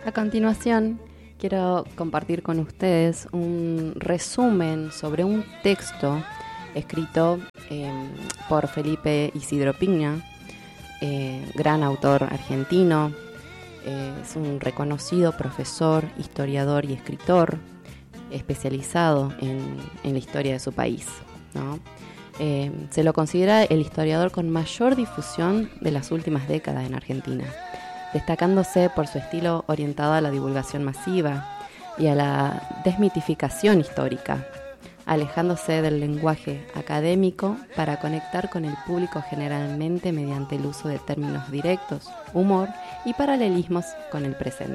A continuación, quiero compartir con ustedes un resumen sobre un texto escrito por Felipe Isidro Piña, gran autor argentino. Es un reconocido profesor, historiador y escritor especializado en la historia de su país, ¿no? Se lo considera el historiador con mayor difusión de las últimas décadas en Argentina, destacándose por su estilo orientado a la divulgación masiva y a la desmitificación histórica, alejándose del lenguaje académico para conectar con el público generalmente mediante el uso de términos directos, humor y paralelismos con el presente.